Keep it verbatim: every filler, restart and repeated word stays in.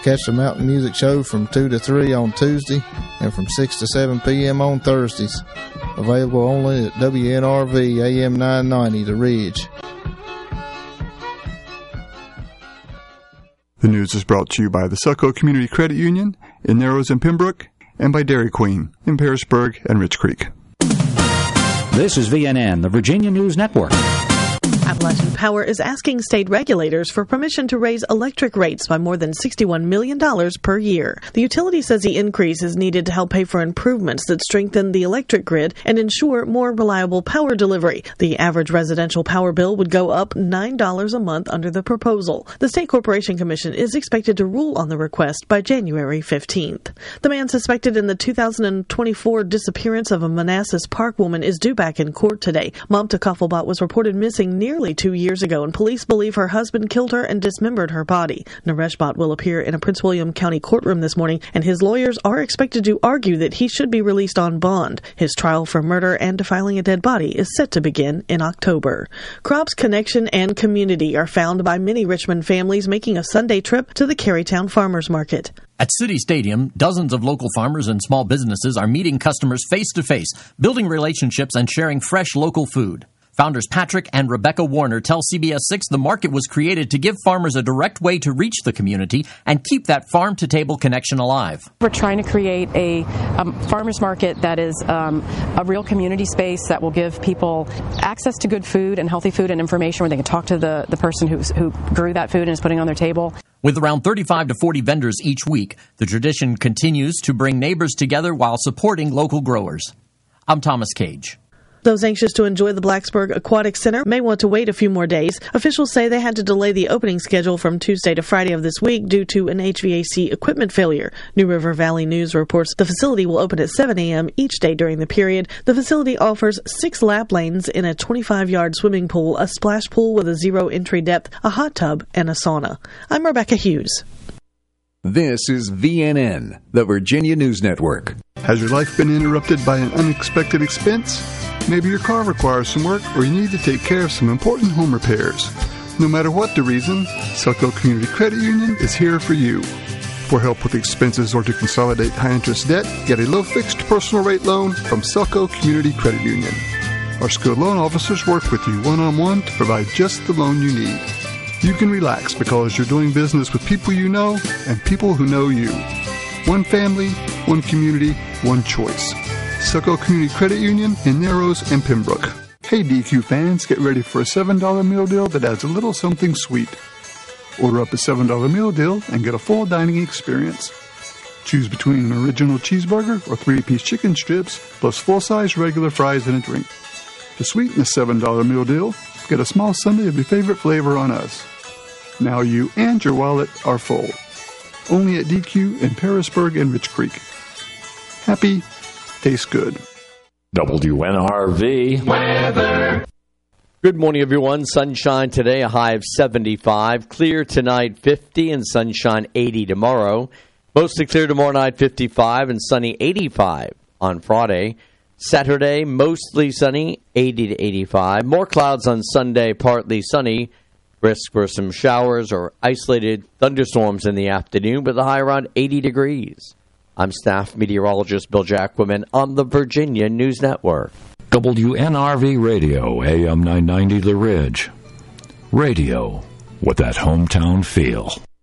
Catch the Mountain Music Show from two to three on Tuesday and from six to seven p.m. on Thursdays. Available only at W N R V A M nine ninety, The Ridge. The news is brought to you by the Succo Community Credit Union in Narrows and Pembroke, and by Dairy Queen in Pearisburg and Rich Creek. This is V N N, the Virginia News Network. Appalachian Power is asking state regulators for permission to raise electric rates by more than sixty-one million dollars per year. The utility says the increase is needed to help pay for improvements that strengthen the electric grid and ensure more reliable power delivery. The average residential power bill would go up nine dollars a month under the proposal. The State Corporation Commission is expected to rule on the request by January fifteenth. The man suspected in the two thousand twenty-four disappearance of a Manassas Park woman is due back in court today. Mamta Kaffelbot was reported missing near Nearly two years ago, and police believe her husband killed her and dismembered her body. Naresh Bhatt will appear in a Prince William County courtroom this morning, and his lawyers are expected to argue that he should be released on bond. His trial for murder and defiling a dead body is set to begin in October. Crops, connection, and community are found by many Richmond families making a Sunday trip to the Carytown Farmers Market. At City Stadium, dozens of local farmers and small businesses are meeting customers face-to-face, building relationships and sharing fresh local food. Founders Patrick and Rebecca Warner tell C B S six the market was created to give farmers a direct way to reach the community and keep that farm-to-table connection alive. We're trying to create a um, farmers market that is um, a real community space that will give people access to good food and healthy food and information where they can talk to the, the person who's, who grew that food and is putting it on their table. With around thirty-five to forty vendors each week, the tradition continues to bring neighbors together while supporting local growers. I'm Thomas Cage. Those anxious to enjoy the Blacksburg Aquatic Center may want to wait a few more days. Officials say they had to delay the opening schedule from Tuesday to Friday of this week due to an H V A C equipment failure. New River Valley News reports the facility will open at seven a.m. each day during the period. The facility offers six lap lanes in a twenty-five yard swimming pool, a splash pool with a zero entry depth, a hot tub, and a sauna. I'm Rebecca Hughes. This is V N N, the Virginia News Network. Has your life been interrupted by an unexpected expense? Maybe your car requires some work, or you need to take care of some important home repairs. No matter what the reason, Succo Community Credit Union is here for you. For help with expenses or to consolidate high-interest debt, get a low-fixed personal rate loan from Succo Community Credit Union. Our skilled loan officers work with you one-on-one to provide just the loan you need. You can relax because you're doing business with people you know and people who know you. One family, one community, one choice. Succo Community Credit Union in Narrows and Pembroke. Hey D Q fans, get ready for a seven dollar meal deal that adds a little something sweet. Order up a seven dollar meal deal and get a full dining experience. Choose between an original cheeseburger or three-piece chicken strips plus full-size regular fries and a drink. To sweeten the seven dollar meal deal, get a small sundae of your favorite flavor on us. Now you and your wallet are full. Only at D Q in Pearisburg and Rich Creek. Happy, tastes good. W N R V weather. Good morning, everyone. Sunshine today, a high of seventy-five. Clear tonight, fifty, and sunshine eighty tomorrow. Mostly clear tomorrow night, fifty-five, and sunny eighty-five on Friday. Saturday, mostly sunny, eighty to eighty-five. More clouds on Sunday, partly sunny. Risk for some showers or isolated thunderstorms in the afternoon with a high around eighty degrees. I'm staff meteorologist Bill Jacquemin on the Virginia News Network. W N R V Radio, A M nine ninety The Ridge. Radio with that hometown feel.